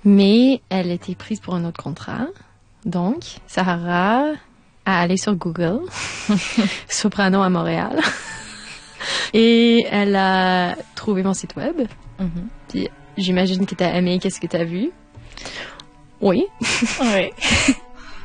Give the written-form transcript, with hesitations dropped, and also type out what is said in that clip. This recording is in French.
Mais elle était prise pour un autre contrat. Donc, Sahara a allé sur Google, Soprano à Montréal. Et elle a trouvé mon site web. Puis j'imagine que tu as aimé qu'est-ce que tu as vu. Oui. Oui.